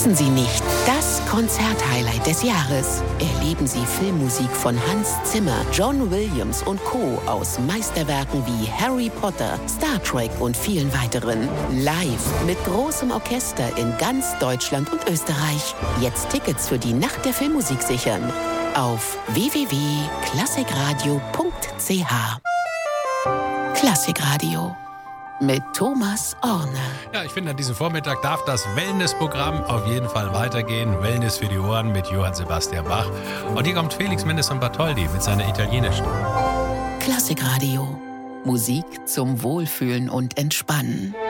Verpassen Sie nicht das Konzerthighlight des Jahres. Erleben Sie Filmmusik von Hans Zimmer, John Williams und Co. aus Meisterwerken wie Harry Potter, Star Trek und vielen weiteren. Live mit großem Orchester in ganz Deutschland und Österreich. Jetzt Tickets für die Nacht der Filmmusik sichern. Auf www.klassikradio.ch. Klassikradio mit Thomas Orne. Ja, ich finde, an diesem Vormittag darf das Wellness-Programm auf jeden Fall weitergehen. Wellness für die Ohren mit Johann Sebastian Bach. Und hier kommt Felix Mendelssohn Bartholdy mit seiner italienischen. Klassikradio. Musik zum Wohlfühlen und Entspannen.